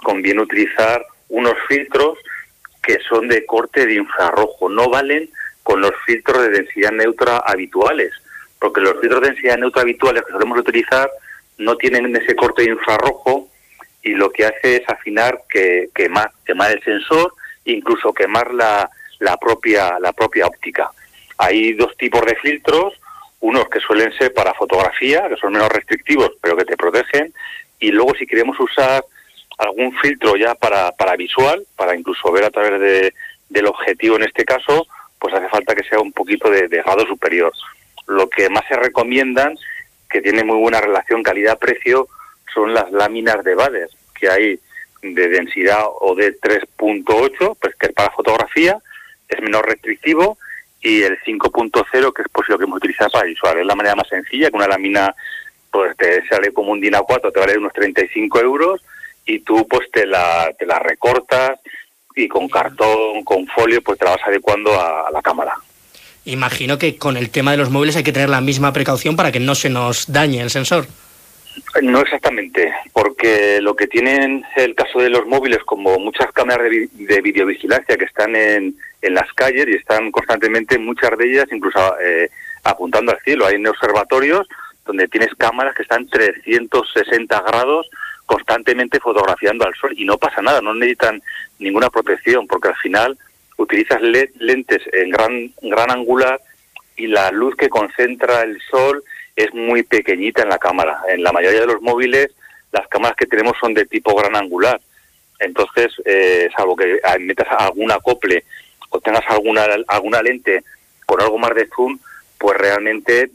conviene utilizar unos filtros que son de corte de infrarrojo. No valen con los filtros de densidad neutra habituales, porque los filtros de densidad neutra habituales que solemos utilizar no tienen ese corte de infrarrojo y lo que hace es afinar, quemar el sensor, incluso quemar la propia óptica. Hay dos tipos de filtros, unos que suelen ser para fotografía, que son menos restrictivos, pero que te protegen, y luego si queremos usar algún filtro ya para visual, para incluso ver a través del objetivo en este caso, pues hace falta que sea un poquito de grado superior. Lo que más se recomiendan, que tiene muy buena relación calidad-precio, son las láminas de Baader, que hay de densidad o de 3.8, pues que es para fotografía, es menos restrictivo, y el 5.0, que es pues lo que hemos utilizado para visual. Es la manera más sencilla, que una lámina pues te sale como un DIN A4, te vale unos 35 euros, y tú pues te la recortas, y con cartón, con folio, pues te la vas adecuando a la cámara. Imagino que con el tema de los móviles hay que tener la misma precaución para que no se nos dañe el sensor. No exactamente, porque lo que tienen el caso de los móviles, como muchas cámaras de videovigilancia que están en las calles y están constantemente, muchas de ellas incluso apuntando al cielo. Hay en observatorios donde tienes cámaras que están 360 grados constantemente fotografiando al sol y no pasa nada, no necesitan ninguna protección, porque al final utilizas lentes en gran angular y la luz que concentra el sol es muy pequeñita en la cámara. En la mayoría de los móviles, las cámaras que tenemos son de tipo gran angular. Entonces, salvo que metas algún acople o tengas alguna lente con algo más de zoom, pues realmente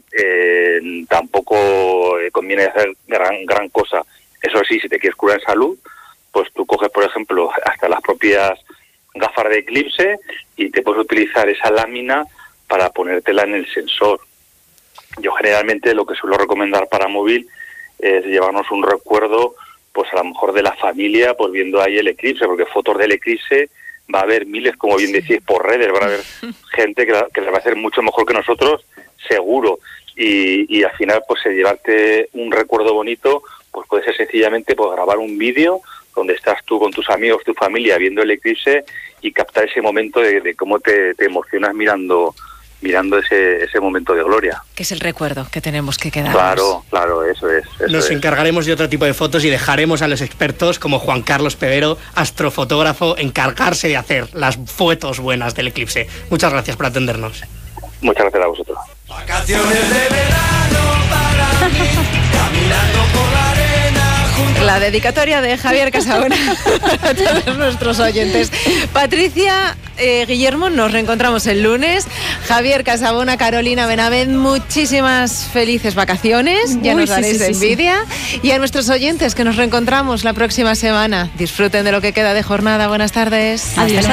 tampoco conviene hacer gran cosa. Eso sí, si te quieres curar en salud, pues tú coges, por ejemplo, hasta las propias gafas de eclipse y te puedes utilizar esa lámina para ponértela en el sensor. Yo generalmente lo que suelo recomendar para móvil es llevarnos un recuerdo, pues a lo mejor de la familia, pues viendo ahí el eclipse, porque fotos del eclipse va a haber miles, como bien decís, por redes, van a haber gente que les va a hacer mucho mejor que nosotros, seguro, y al final pues llevarte un recuerdo bonito, pues puede ser sencillamente pues grabar un vídeo donde estás tú con tus amigos, tu familia, viendo el eclipse y captar ese momento de cómo te emocionas mirando ese momento de gloria. Que es el recuerdo que tenemos que quedarnos. Claro, eso es. Nos encargaremos de otro tipo de fotos y dejaremos a los expertos como Juan Carlos Pevero, astrofotógrafo, encargarse de hacer las fotos buenas del eclipse. Muchas gracias por atendernos. Muchas gracias a vosotros. Vacaciones de verano para mí, caminando por la arena. La dedicatoria de Javier Casabona a todos nuestros oyentes. Patricia, Guillermo, nos reencontramos el lunes. Javier Casabona, Carolina Benavent, muchísimas felices vacaciones. Ya nos daréis envidia. Y a nuestros oyentes, que nos reencontramos la próxima semana. Disfruten de lo que queda de jornada. Buenas tardes. Adiós.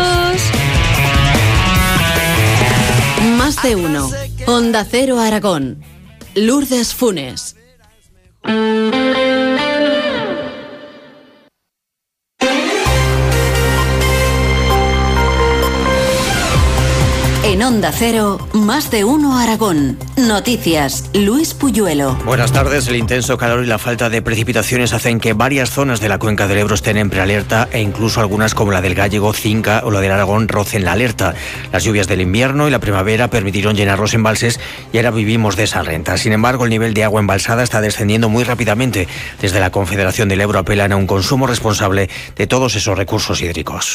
Más de uno. Onda Cero Aragón. Lourdes Funes. En Onda Cero, Más de uno Aragón. Noticias, Luis Puyuelo. Buenas tardes. El intenso calor y la falta de precipitaciones hacen que varias zonas de la cuenca del Ebro estén en prealerta e incluso algunas como la del Gállego, Cinca o la del Aragón rocen la alerta. Las lluvias del invierno y la primavera permitieron llenar los embalses y ahora vivimos de esa renta. Sin embargo, el nivel de agua embalsada está descendiendo muy rápidamente. Desde la Confederación del Ebro apelan a un consumo responsable de todos esos recursos hídricos.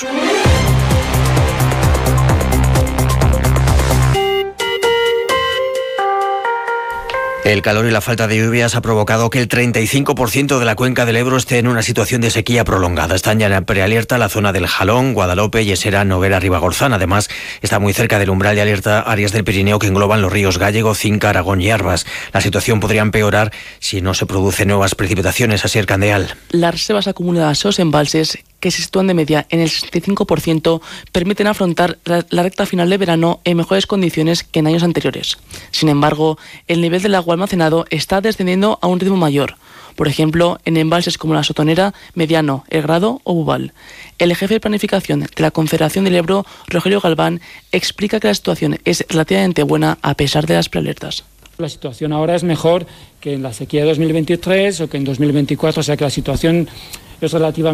El calor y la falta de lluvias ha provocado que el 35% de la cuenca del Ebro esté en una situación de sequía prolongada. Están ya en prealerta la zona del Jalón, Guadalope, Yesera, Noguera, Ribagorzán. Además, está muy cerca del umbral de alerta áreas del Pirineo que engloban los ríos Gállego, Cinca, Aragón y Arbas. La situación podría empeorar si no se producen nuevas precipitaciones. Asier Candeal. Las reservas acumuladas en los embalses, que se sitúan de media en el 65%, permiten afrontar la recta final de verano en mejores condiciones que en años anteriores. Sin embargo, el nivel del agua almacenado está descendiendo a un ritmo mayor. Por ejemplo, en embalses como la Sotonera, Mediano, El Grado o Bubal. El jefe de planificación de la Confederación del Ebro, Rogelio Galván, explica que la situación es relativamente buena a pesar de las prealertas. La situación ahora es mejor que en la sequía de 2023 o que en 2024, o sea que la situación es relativamente